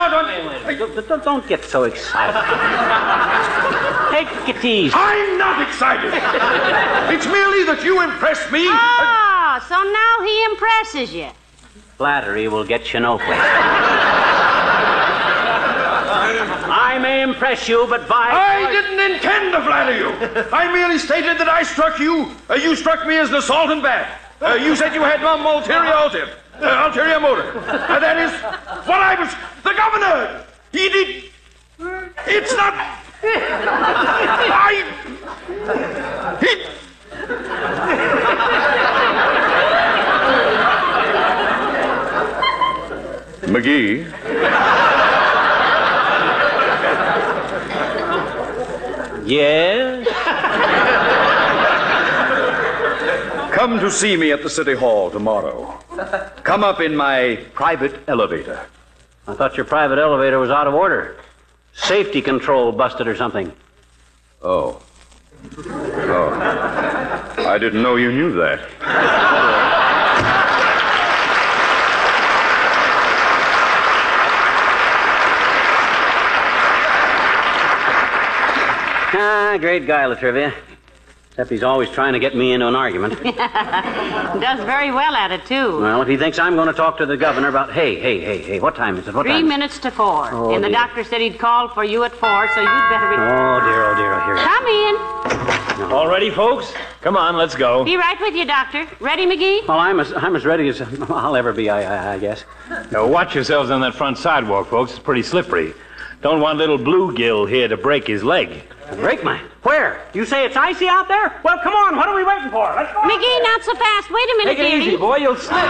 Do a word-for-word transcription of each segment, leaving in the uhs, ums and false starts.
Don't, don't, don't get so excited. Take it easy. I'm not excited. It's merely that you impressed me. Oh, so now he impresses you. Flattery will get you nowhere. I may impress you, but by... I didn't intend to flatter you. I merely stated that I struck you. Uh, you struck me as an assault and bat. Uh, you said you had no ulterior motive. Uh, ulterior motive. Uh, that is what I was... The governor! He did... It's not... I... He... McGee. Yes? Come to see me at the City Hall tomorrow. Come up in my private elevator. I thought your private elevator was out of order. Safety control busted or something. Oh. Oh. I didn't know you knew that. Ah, great guy, Latrivia. Except he's always trying to get me into an argument. Does very well at it, too. Well, if he thinks I'm going to talk to the governor about... Hey, hey, hey, hey, what time is it? What Three time? minutes to four. Oh, and the dear. doctor said he'd call for you at four, so you'd better be... Oh, dear, oh, dear, oh, here. Come in. All ready, folks? Come on, let's go. Be right with you, Doctor. Ready, McGee? Well, I'm as, I'm as ready as I'll ever be, I, I, I guess. Now, watch yourselves on that front sidewalk, folks. It's pretty slippery. Don't want little Bluegill here to break his leg. Break my... Where? You say it's icy out there? Well, come on. What are we waiting for? Let's go. McGee, not so fast. Wait a minute, Take it dearie. easy, boy. You'll slip.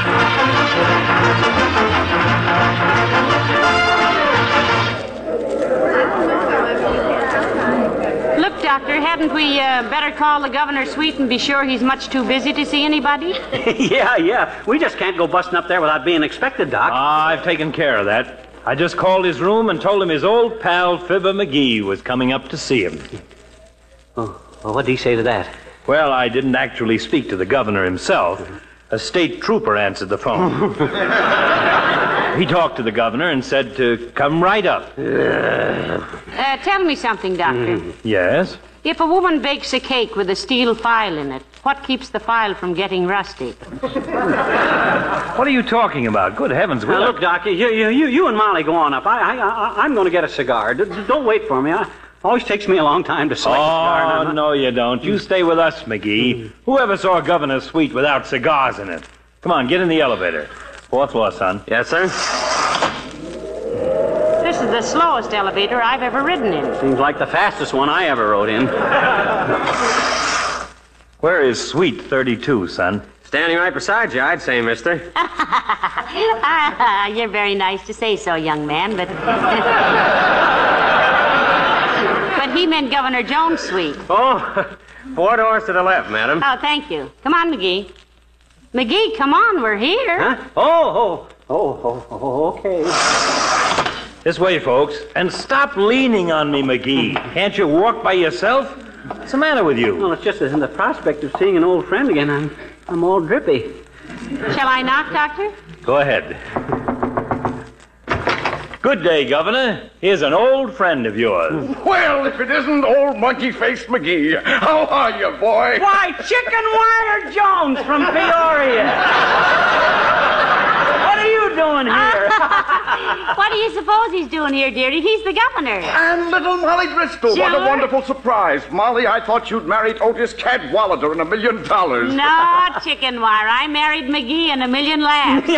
Look, Doctor, hadn't we uh, better call the governor's suite and be sure he's much too busy to see anybody? yeah, yeah. We just can't go busting up there without being expected, Doc. Ah, I've taken care of that. I just called his room and told him his old pal Fibber McGee was coming up to see him. Oh, well, what did he say to that? Well, I didn't actually speak to the governor himself. A state trooper answered the phone. He talked to the governor and said to come right up. Uh, tell me something, Doctor. Mm. Yes? If a woman bakes a cake with a steel file in it, what keeps the file from getting rusty? What are you talking about? Good heavens, Now, Will. look, Doc, you, you, you, you and Molly go on up. I, I, I, I'm going to get a cigar. D- d- don't wait for me. I, always takes me a long time to select a cigar. and I'm Oh, not- no, you don't. You stay with us, McGee. Whoever saw a governor's suite without cigars in it? Come on, get in the elevator. Fourth floor, son. Yes, sir? This is the slowest elevator I've ever ridden in. Seems like the fastest one I ever rode in. Where is suite thirty-two, son? Standing right beside you, I'd say, mister. Ah, you're very nice to say so, young man, but... but he meant Governor Jones' suite. Oh, four doors to the left, madam. Oh, thank you. Come on, McGee. McGee, come on, we're here. Huh? Oh, oh, oh, oh, oh, okay. This way, folks. And stop leaning on me, McGee. Can't you walk by yourself? What's the matter with you? Well, it's just that in the prospect of seeing an old friend again, I'm, I'm all drippy. Shall I knock, Doctor? Go ahead. Good day, Governor. Here's an old friend of yours. Well, if it isn't old monkey-faced McGee. How are you, boy? Why, Chicken Wire Jones from Peoria. What are you doing here? What do you suppose he's doing here, dearie? He's the governor. And little Molly Driscoll. What Sure. a wonderful surprise. Molly, I thought you'd married Otis Cadwallader and a million dollars. No, Chicken Wire. I married McGee and a million laughs.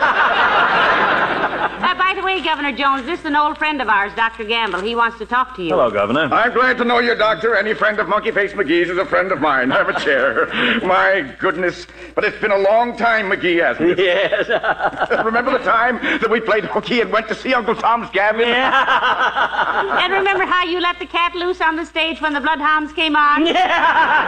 uh, by the way, Governor Jones, this is an old friend of ours, Doctor Gamble. He wants to talk to you. Hello, Governor. I'm glad to know you, Doctor. Any friend of Monkey-Faced McGee's is a friend of mine. Have a chair. My goodness. But it's been a long time, McGee, hasn't it? Yes. Remember the time that we played hooky and went to see Uncle Tom's Cabin? And remember how you let the cat loose on the stage when the Bloodhounds came on? Yeah.